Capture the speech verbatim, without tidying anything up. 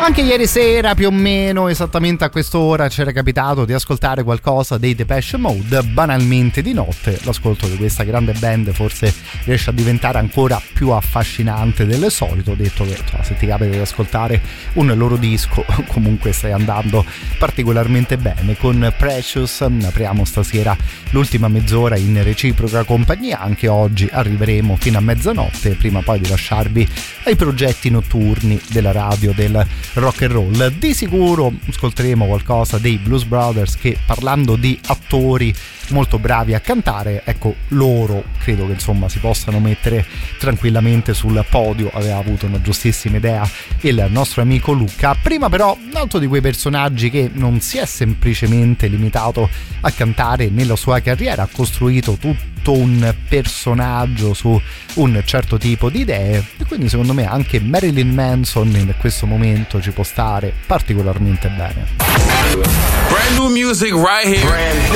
Anche ieri sera più o meno esattamente a quest'ora c'era capitato di ascoltare qualcosa dei Depeche Mode, banalmente di notte. L'ascolto di questa grande band forse riesce a diventare ancora più affascinante del solito, detto che cioè, se ti capita di ascoltare un loro disco comunque stai andando particolarmente bene. Con Precious apriamo stasera l'ultima mezz'ora in reciproca compagnia. Anche oggi arriveremo fino a mezzanotte prima poi di lasciarvi ai progetti notturni della radio del rock and roll. Di sicuro ascolteremo qualcosa dei Blues Brothers che, parlando di attori molto bravi a cantare, ecco, loro credo che insomma si possano mettere tranquillamente sul podio. Aveva avuto una giustissima idea il nostro amico Luca. Prima però un altro di quei personaggi che non si è semplicemente limitato a cantare nella sua carriera, ha costruito tutto un personaggio su un certo tipo di idee, e quindi secondo me anche Marilyn Manson in questo momento ci può stare particolarmente bene. Brand new music right here. Brand